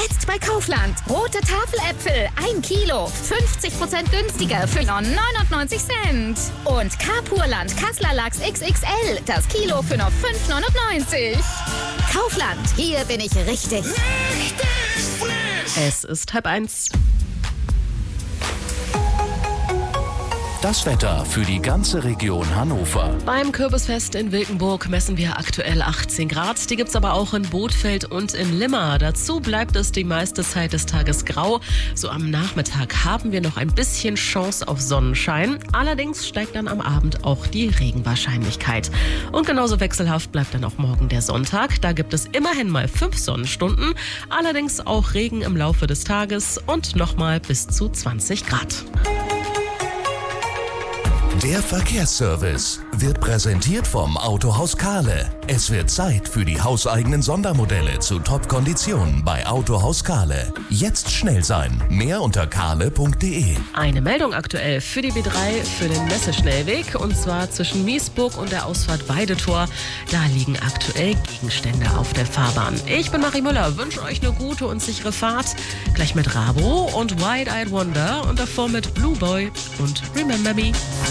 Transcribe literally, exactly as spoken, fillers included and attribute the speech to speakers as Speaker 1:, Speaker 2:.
Speaker 1: Jetzt bei Kaufland. Rote Tafeläpfel, ein Kilo, fünfzig Prozent günstiger für nur neunundneunzig Cent. Und Carpurland Kassler Lachs X X L, das Kilo für nur fünf neunundneunzig. Kaufland, hier bin ich richtig.
Speaker 2: Richtig frisch.
Speaker 3: Es ist halb eins.
Speaker 4: Das Wetter für die ganze Region Hannover.
Speaker 3: Beim Kürbisfest in Wilkenburg messen wir aktuell achtzehn Grad. Die gibt's aber auch in Bothfeld und in Limmer. Dazu bleibt es die meiste Zeit des Tages grau. So am Nachmittag haben wir noch ein bisschen Chance auf Sonnenschein. Allerdings steigt dann am Abend auch die Regenwahrscheinlichkeit. Und genauso wechselhaft bleibt dann auch morgen der Sonntag. Da gibt es immerhin mal fünf Sonnenstunden. Allerdings auch Regen im Laufe des Tages und nochmal bis zu zwanzig Grad.
Speaker 4: Der Verkehrsservice wird präsentiert vom Autohaus Kahle. Es wird Zeit für die hauseigenen Sondermodelle zu Top-Konditionen bei Autohaus Kahle. Jetzt schnell sein. Mehr unter kahle punkt de.
Speaker 3: Eine Meldung aktuell für die B drei, für den Messeschnellweg, und zwar zwischen Miesburg und der Ausfahrt Weidetor. Da liegen aktuell Gegenstände auf der Fahrbahn. Ich bin Marie Müller, wünsche euch eine gute und sichere Fahrt. Gleich mit Rabo und Wide Eyed Wonder und davor mit Blue Boy und Remember Me.